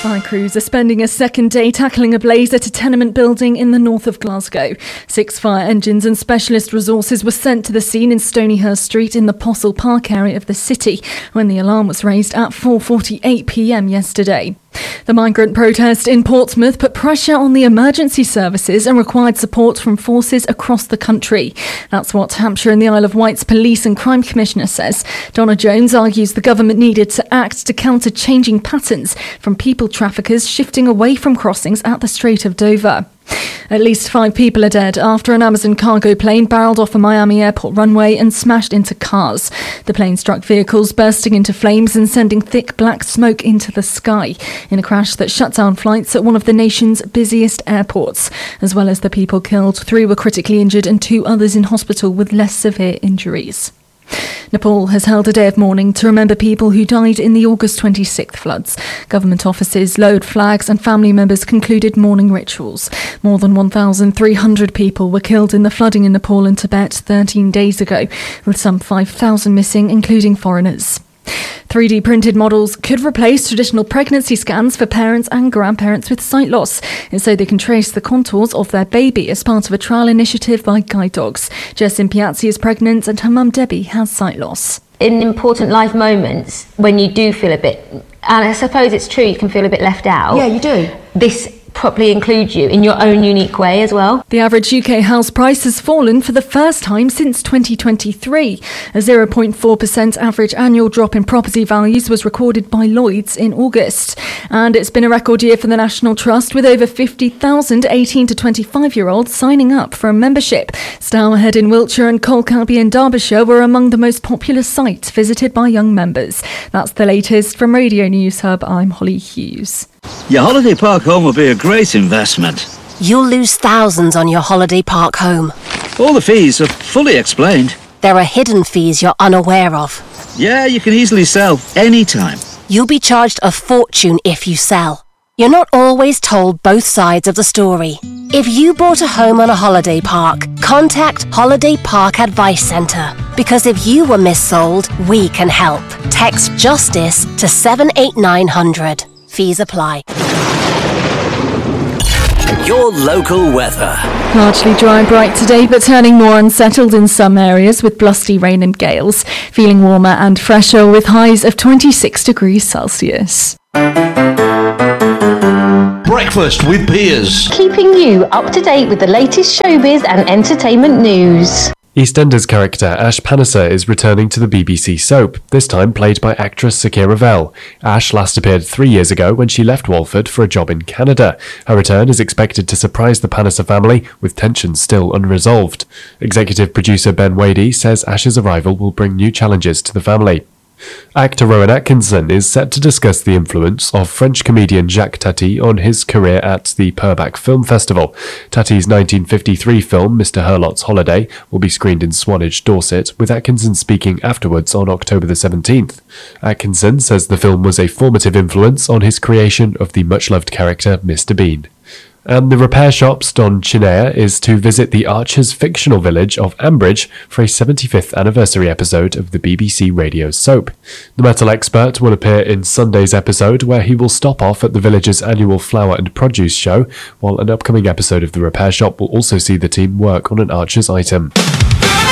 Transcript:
Fire crews are spending a second day tackling a blaze at a tenement building in the north of Glasgow. 6 fire engines and specialist resources were sent to the scene in Stonyhurst Street in the Postle Park area of the city when the alarm was raised at 4:48 p.m. yesterday. The migrant protest in Portsmouth put pressure on the emergency services and required support from forces across the country. That's what Hampshire and the Isle of Wight's Police and Crime Commissioner says. Donna Jones argues the government needed to act to counter changing patterns from people traffickers shifting away from crossings at the Strait of Dover. At least 5 people are dead after an Amazon cargo plane barreled off a Miami airport runway and smashed into cars. The plane struck vehicles, bursting into flames and sending thick black smoke into the sky in a crash that shut down flights at one of the nation's busiest airports. As well as the people killed, 3 were critically injured and 2 others in hospital with less severe injuries. Nepal has held a day of mourning to remember people who died in the August 26th floods. Government offices lowered flags and family members concluded mourning rituals. More than 1,300 people were killed in the flooding in Nepal and Tibet 13 days ago, with some 5,000 missing, including foreigners. 3D printed models could replace traditional pregnancy scans for parents and grandparents with sight loss, and so they can trace the contours of their baby as part of a trial initiative by Guide Dogs. Jessin Piazzi is pregnant and her mum Debbie has sight loss. In important life moments, when you do feel a bit, and I suppose it's true, you can feel a bit left out. Yeah, you do. This properly includes you in your own unique way as well. The average UK house price has fallen for the first time since 2023. A 0.4% average annual drop in property values was recorded by Lloyds in August. And it's been a record year for the National Trust, with over 50,000 18 to 25-year-olds signing up for a membership. Stourhead in Wiltshire and Colcabby in Derbyshire were among the most popular sites visited by young members. That's the latest from Radio News Hub. I'm Holly Hughes. Your holiday park home will be a great investment. You'll lose thousands on your holiday park home. All the fees are fully explained. There are hidden fees you're unaware of. Yeah, you can easily sell anytime. You'll be charged a fortune if you sell. You're not always told both sides of the story. If you bought a home on a holiday park, contact Holiday Park Advice Centre. Because if you were missold, we can help. Text JUSTICE to 78900. Fees apply. Your local weather. Largely dry and bright today, but turning more unsettled in some areas with blusty rain and gales. Feeling warmer and fresher with highs of 26 degrees Celsius. Breakfast with Piers. Keeping you up to date with the latest showbiz and entertainment news. EastEnders character Ash Pannisser is returning to the BBC soap, this time played by actress Sakira Vell. Ash last appeared 3 years ago when she left Walford for a job in Canada. Her return is expected to surprise the Pannisser family, with tensions still unresolved. Executive producer Ben Wadey says Ash's arrival will bring new challenges to the family. Actor Rowan Atkinson is set to discuss the influence of French comedian Jacques Tati on his career at the Purbeck Film Festival. Tati's 1953 film, Mr. Hurlot's Holiday, will be screened in Swanage, Dorset, with Atkinson speaking afterwards on October the 17th. Atkinson says the film was a formative influence on his creation of the much-loved character Mr. Bean. And the repair shop's Don Chinea is to visit the Archers fictional village of Ambridge for a 75th anniversary episode of the BBC radio soap. The metal expert will appear in Sunday's episode, where he will stop off at the village's annual flower and produce show, while an upcoming episode of the repair shop will also see the team work on an Archers item.